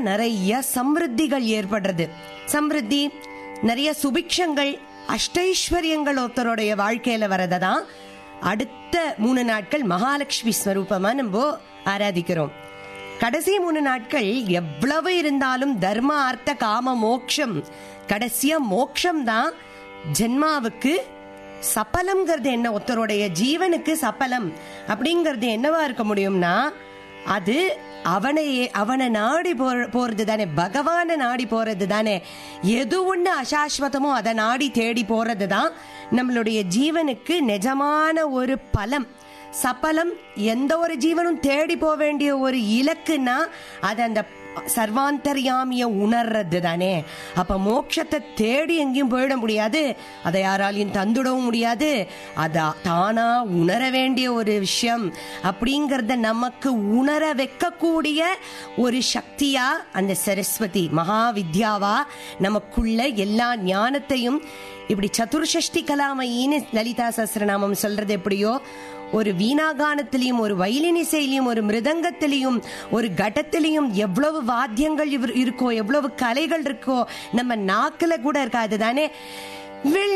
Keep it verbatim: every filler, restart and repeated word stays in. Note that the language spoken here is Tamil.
நிறைய சம்ருத்திகள் ஏற்படுறது. சம்ருத்தி நிறைய சுபிக்ஷங்கள் அஷ்டைஸ்வரியங்கள் ஒருத்தருடைய வாழ்க்கையில வரதான் அடுத்த மூணு நாட்கள் மகாலட்சுமி ஸ்வரூபமா நம்ம ஆராதிக்கிறோம். கடைசி மூணு நாட்கள் எவ்வளவு இருந்தாலும் தர்ம அர்த்த காம மோக்ஷம், கடைசியா மோக்ஷம் தான் ஜென்மாவுக்கு சபலம்ங்கிறது. என்ன ஒருத்தருடைய ஜீவனுக்கு சபலம் அப்படிங்கிறது என்னவா இருக்க முடியும்னா அது அவனையே அவனை நாடி போறது தானே, பகவானை நாடி போறது தானே. எது ஒண்ணு அசாஸ்வதமோ அதை நாடி தேடி போறது தான் நம்மளுடைய ஜீவனுக்கு நிஜமான ஒரு பலம். சபலம் எந்த ஒரு ஜீவனும் தேடி போக வேண்டிய ஒரு இலக்குன்னா அது அந்த சர்வாந்தர்யாமிய உணர்றது தானே. அப்ப மோட்சத்தை தேடி எங்கேயும் போயிட முடியாது, அதை யாராலையும் தந்துடவும் முடியாது. அத தானா உணர வேண்டிய ஒரு விஷயம் அப்படிங்கறத நமக்கு உணர வைக்கக்கூடிய ஒரு சக்தியா அந்த சரஸ்வதி மகாவித்யாவா நமக்குள்ள எல்லா ஞானத்தையும் இப்படி சதுர்ஷஷ்டி கலாமயின்னு லலிதா சஹஸ்ரநாமம் சொல்றது எப்படியோ ஒரு வீணாகானத்திலையும் ஒரு வயலின் இசையிலையும் ஒரு மிருதங்கத்திலையும் ஒரு கடத்திலையும் எவ்வளவு வாத்தியங்கள் இருக்கோ, எவ்வளவு கலைகள் இருக்கோ, நம்ம நாக்குல கூட இருக்காது தானே.